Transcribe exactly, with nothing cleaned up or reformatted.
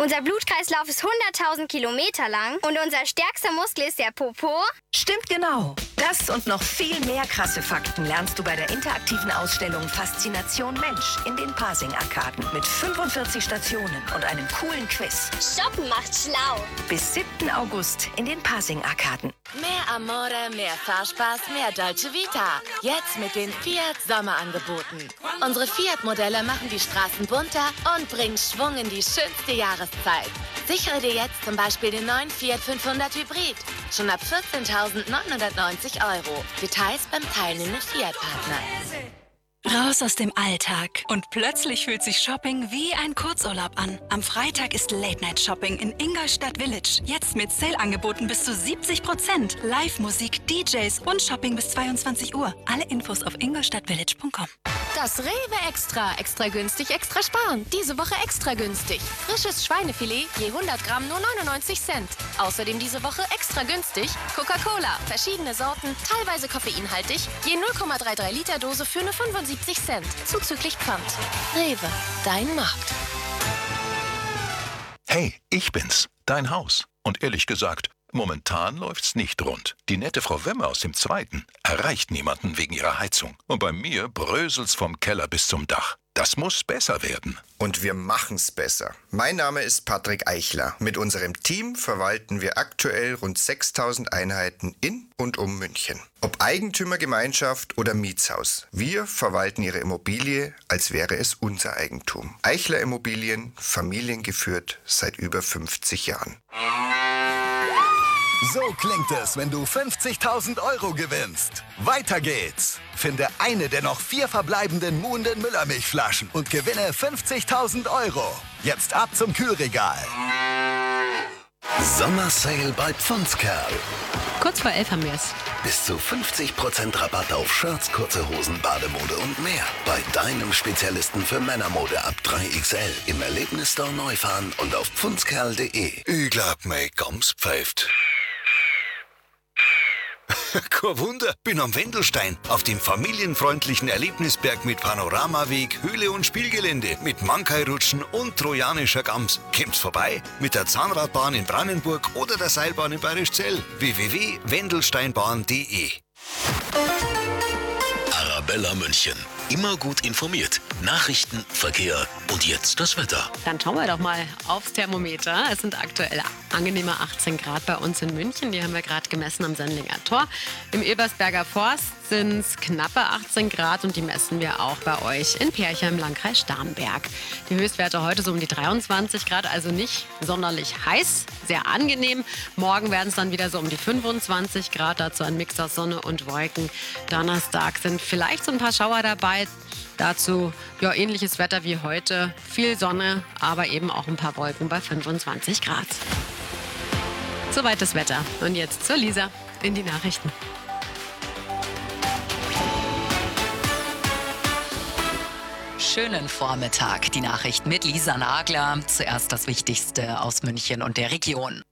Unser Blutkreislauf ist hunderttausend Kilometer lang und unser stärkster Muskel ist der Popo. Stimmt genau. Das und noch viel mehr krasse Fakten lernst du bei der interaktiven Ausstellung Faszination Mensch in den Pasing-Arkaden mit fünfundvierzig Stationen und einem coolen Quiz. Shoppen macht schlau. Bis siebten August in den Pasing-Arkaden. Mehr Amore, mehr Fahrspaß, mehr Dolce Vita. Jetzt mit den Fiat Sommerangeboten. Unsere Fiat-Modelle machen die Straßen bunter und bringen Schwung in die schönste Jahreszeit. Sichere dir jetzt zum Beispiel den neuen Fiat fünfhundert Hybrid. Schon ab vierzehntausendneunhundertneunzig Euro. Details beim teilnehmenden Fiat-Partner. Raus aus dem Alltag. Und plötzlich fühlt sich Shopping wie ein Kurzurlaub an. Am Freitag ist Late-Night-Shopping in Ingolstadt Village. Jetzt mit Sale-Angeboten bis zu siebzig Prozent. Live-Musik, D Js und Shopping bis zweiundzwanzig Uhr. Alle Infos auf ingolstadtvillage punkt com. Das Rewe Extra. Extra günstig, extra sparen. Diese Woche extra günstig. Frisches Schweinefilet je hundert Gramm nur neunundneunzig Cent. Außerdem diese Woche extra günstig Coca-Cola. Verschiedene Sorten, teilweise koffeinhaltig. Je null Komma dreiunddreißig Liter Dose für nur fünfundsiebzig Cent. Zuzüglich Pfand. Rewe, dein Markt. Hey, ich bin's, dein Haus. Und ehrlich gesagt, momentan läuft's nicht rund. Die nette Frau Wemme aus dem Zweiten erreicht niemanden wegen ihrer Heizung. Und bei mir bröselt's vom Keller bis zum Dach. Das muss besser werden. Und wir machen's besser. Mein Name ist Patrick Eichler. Mit unserem Team verwalten wir aktuell rund sechstausend Einheiten in und um München. Ob Eigentümergemeinschaft oder Mietshaus. Wir verwalten Ihre Immobilie, als wäre es unser Eigentum. Eichler Immobilien, familiengeführt seit über fünfzig Jahren. So klingt es, wenn du fünfzigtausend Euro gewinnst. Weiter geht's. Finde eine der noch vier verbleibenden muhenden Müllermilchflaschen und gewinne fünfzigtausend Euro. Jetzt ab zum Kühlregal. Sommersale bei Pfundskerl. Kurz vor elf haben wir es. Bis zu fünfzig Prozent Rabatt auf Shirts, kurze Hosen, Bademode und mehr. Bei deinem Spezialisten für Männermode ab drei X L. Im Erlebnisstore Neufahren und auf pfundskerl punkt de. Ich glaub, mein Gams pfeift. Kein Wunder, bin am Wendelstein, auf dem familienfreundlichen Erlebnisberg mit Panoramaweg, Höhle und Spielgelände, mit Mankai-Rutschen und trojanischer Gams. Kommt's vorbei mit der Zahnradbahn in Brandenburg oder der Seilbahn in Bayerischzell. w w w punkt wendelsteinbahn punkt de. Arabella München. Immer gut informiert. Nachrichten, Verkehr und jetzt das Wetter. Dann schauen wir doch mal aufs Thermometer. Es sind aktuell angenehme achtzehn Grad bei uns in München. Die haben wir gerade gemessen am Sendlinger Tor. Im Ebersberger Forst sind es knappe achtzehn Grad und die messen wir auch bei euch in Percha im Landkreis Starnberg. Die Höchstwerte heute so um die dreiundzwanzig Grad, also nicht sonderlich heiß, sehr angenehm. Morgen werden es dann wieder so um die fünfundzwanzig Grad, dazu ein Mix aus Sonne und Wolken. Donnerstag sind vielleicht so ein paar Schauer dabei. Dazu ja, ähnliches Wetter wie heute. Viel Sonne, aber eben auch ein paar Wolken bei fünfundzwanzig Grad. Soweit das Wetter. Und jetzt zur Lisa in die Nachrichten. Schönen Vormittag. Die Nachricht mit Lisa Nagler. Zuerst das Wichtigste aus München und der Region.